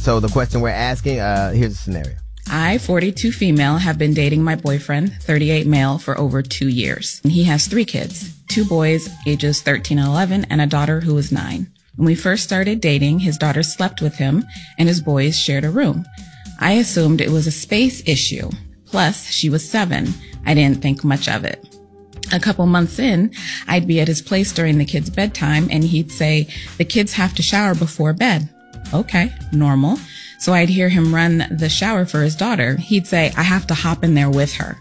So the question we're asking, here's a scenario. I, 42 female, have been dating my boyfriend, 38 male, for over 2 years. He has 3 kids, 2 boys, ages 13 and 11, and a daughter who is 9. When we first started dating, his daughter slept with him, and his boys shared a room. I assumed it was a space issue. Plus, she was 7. I didn't think much of it. A couple months in, I'd be at his place during the kids' bedtime, and he'd say, "The kids have to shower before bed." Okay, normal. So I'd hear him run the shower for his daughter. He'd say, "I have to hop in there with her."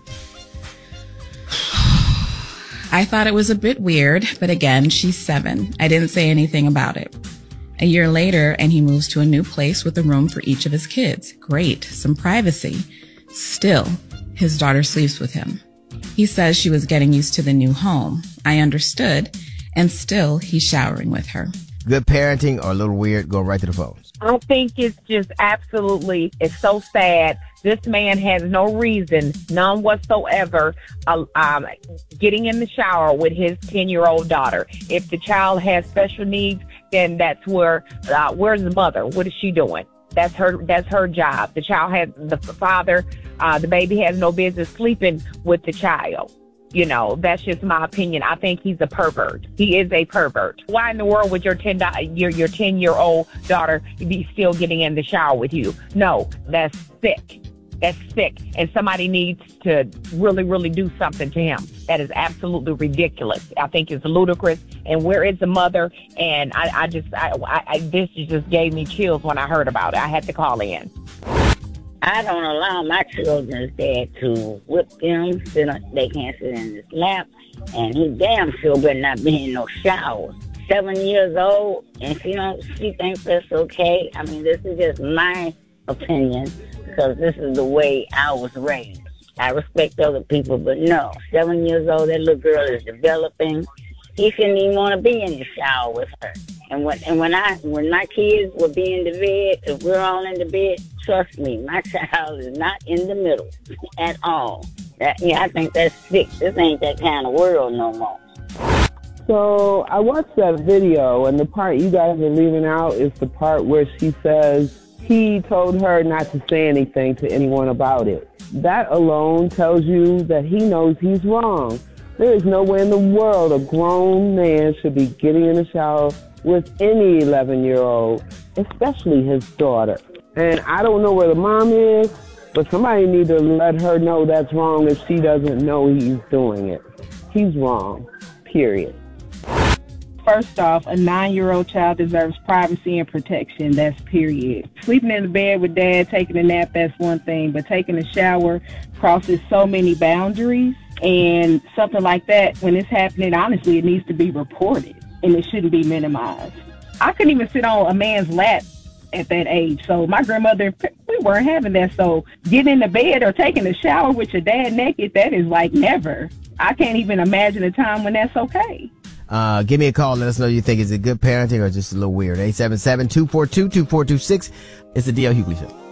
I thought it was a bit weird, but again, she's 7. I didn't say anything about it. A year later, and he moves to a new place with a room for each of his kids. Great, some privacy. Still, his daughter sleeps with him. He says she was getting used to the new home. I understood, and still he's showering with her. Good parenting or a little weird? Go right to the phones. I think it's just absolutely, it's so sad. This man has no reason, none whatsoever, getting in the shower with his 10-year-old daughter. If the child has special needs, then that's where's the mother? What is she doing? That's her job. The child has, the father, the baby has no business sleeping with the child. You know, that's just my opinion. I think he's a pervert. He is a pervert. Why in the world would your 10-year-old daughter be still getting in the shower with you? No, that's sick. That's sick. And somebody needs to really, really do something to him. That is absolutely ridiculous. I think it's ludicrous. And where is the mother? And this just gave me chills when I heard about it. I had to call in. I don't allow my children's dad to whip them. They can't sit in his lap. And he damn sure better not be in no shower. 7 years old, and she thinks that's okay. I mean, this is just my opinion, because this is the way I was raised. I respect other people, but no. 7 years old, that little girl is developing. He shouldn't even want to be in the shower with her. And when my kids will be in the bed, if we're all in the bed, trust me, my child is not in the middle at all. I think that's sick. This ain't that kind of world no more. So I watched that video, and the part you guys are leaving out is the part where she says he told her not to say anything to anyone about it. That alone tells you that he knows he's wrong. There is no way in the world a grown man should be getting in the shower with any 11-year-old, especially his daughter. And I don't know where the mom is, but somebody need to let her know that's wrong if she doesn't know he's doing it. He's wrong, period. First off, a 9-year-old child deserves privacy and protection. That's period. Sleeping in the bed with dad, taking a nap, that's one thing. But taking a shower crosses so many boundaries. And something like that, when it's happening, honestly, it needs to be reported. And it shouldn't be minimized. I couldn't even sit on a man's lap at that age. So my grandmother, we weren't having that. So getting in the bed or taking a shower with your dad naked, that is like never. I can't even imagine a time when that's okay. Give me a call. Let us know you think is it good parenting or just a little weird. 877-242-2426. It's the D.L. Hughley Show.